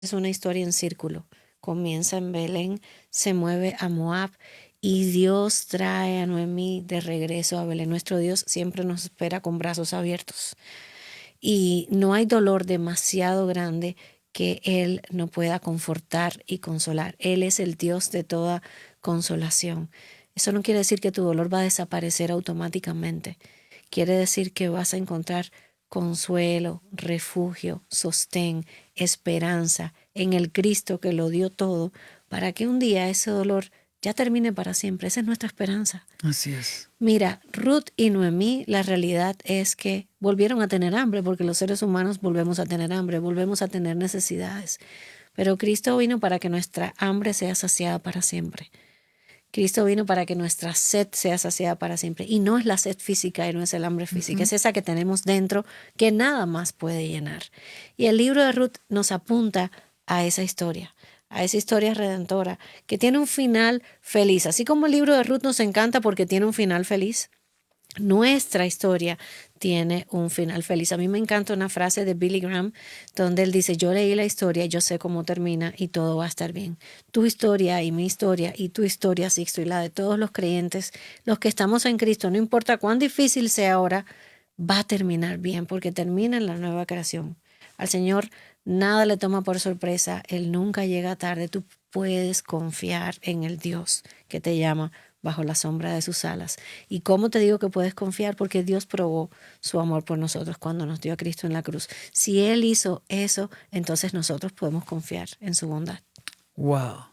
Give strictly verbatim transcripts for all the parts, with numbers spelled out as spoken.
es una historia en círculo. Comienza en Belén, se mueve a Moab y Dios trae a Noemí de regreso a Belén. Nuestro Dios siempre nos espera con brazos abiertos y no hay dolor demasiado grande que Él no pueda confortar y consolar. Él es el Dios de toda consolación. Eso no quiere decir que tu dolor va a desaparecer automáticamente. Quiere decir que vas a encontrar consuelo, refugio, sostén, esperanza en el Cristo que lo dio todo para que un día ese dolor ya termine para siempre. Esa es nuestra esperanza. Así es. Mira, Ruth y Noemí, la realidad es que volvieron a tener hambre, porque los seres humanos volvemos a tener hambre, volvemos a tener necesidades. Pero Cristo vino para que nuestra hambre sea saciada para siempre. Cristo vino para que nuestra sed sea saciada para siempre. Y no es la sed física y no es el hambre física, Uh-huh. es esa que tenemos dentro que nada más puede llenar. Y el libro de Ruth nos apunta a esa historia, a esa historia redentora, que tiene un final feliz. Así como el libro de Ruth nos encanta porque tiene un final feliz, nuestra historia tiene un final feliz. A mí me encanta una frase de Billy Graham donde él dice: yo leí la historia, yo sé cómo termina y todo va a estar bien. Tu historia y mi historia y tu historia, Sixto, y la de todos los creyentes, los que estamos en Cristo, no importa cuán difícil sea ahora, va a terminar bien porque termina en la nueva creación. Al Señor nada le toma por sorpresa, Él nunca llega tarde. Tú puedes confiar en el Dios que te llama bajo la sombra de sus alas. ¿Y cómo te digo que puedes confiar? Porque Dios probó su amor por nosotros cuando nos dio a Cristo en la cruz. Si Él hizo eso, entonces nosotros podemos confiar en su bondad. Wow.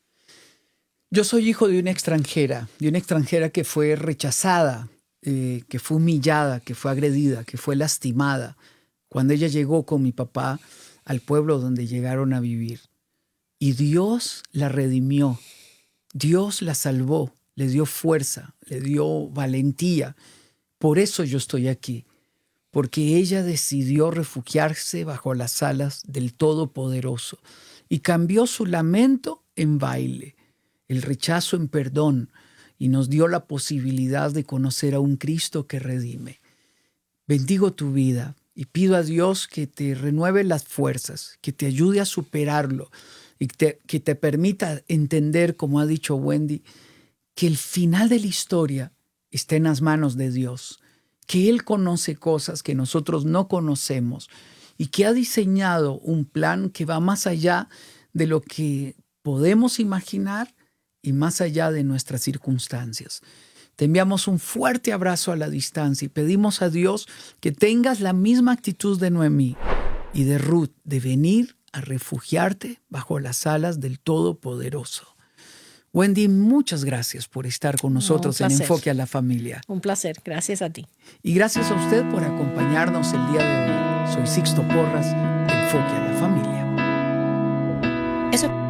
Yo soy hijo de una extranjera, de una extranjera que fue rechazada, eh, que fue humillada, que fue agredida, que fue lastimada, cuando ella llegó con mi papá al pueblo donde llegaron a vivir. Y Dios la redimió, Dios la salvó, le dio fuerza, le dio valentía. Por eso yo estoy aquí, porque ella decidió refugiarse bajo las alas del Todopoderoso y cambió su lamento en baile, el rechazo en perdón, y nos dio la posibilidad de conocer a un Cristo que redime. Bendigo tu vida y pido a Dios que te renueve las fuerzas, que te ayude a superarlo y te, que te permita entender, como ha dicho Wendy, que el final de la historia está en las manos de Dios, que Él conoce cosas que nosotros no conocemos y que ha diseñado un plan que va más allá de lo que podemos imaginar y más allá de nuestras circunstancias. Te enviamos un fuerte abrazo a la distancia y pedimos a Dios que tengas la misma actitud de Noemí y de Ruth, de venir a refugiarte bajo las alas del Todopoderoso. Wendy, muchas gracias por estar con nosotros No, en Enfoque a la Familia. Un placer, gracias a ti. Y gracias a usted por acompañarnos el día de hoy. Soy Sixto Porras, de Enfoque a la Familia. Eso